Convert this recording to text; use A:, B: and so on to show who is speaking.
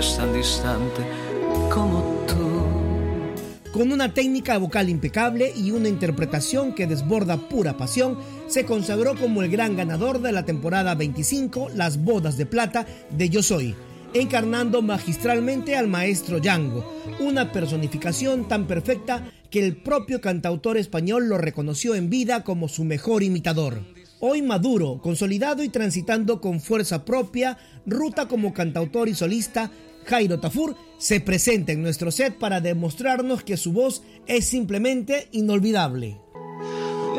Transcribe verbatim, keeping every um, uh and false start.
A: es tan distante como tú.
B: Con una técnica vocal impecable y una interpretación que desborda pura pasión, se consagró como el gran ganador de la temporada veinticinco, Las Bodas de Plata de Yo Soy, encarnando magistralmente al maestro Yango, una personificación tan perfecta que el propio cantautor español lo reconoció en vida como su mejor imitador. Hoy maduro, consolidado y transitando con fuerza propia, ruta como cantautor y solista, Jairo Tafur se presenta en nuestro set para demostrarnos que su voz es simplemente inolvidable.